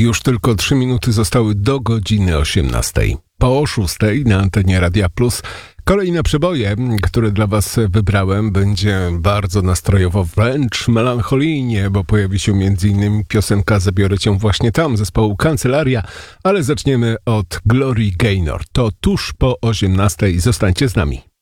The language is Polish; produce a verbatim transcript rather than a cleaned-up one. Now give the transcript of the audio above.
Już tylko trzy minuty zostały do godziny osiemnastej. Po szóstej na antenie Radia Plus kolejne przeboje, które dla Was wybrałem, będzie bardzo nastrojowo, wręcz melancholijnie, bo pojawi się między innymi piosenka Zabiorę Cię właśnie tam, zespołu Kancelaria, ale zaczniemy od Glory Gaynor. To tuż po osiemnastej. Zostańcie z nami.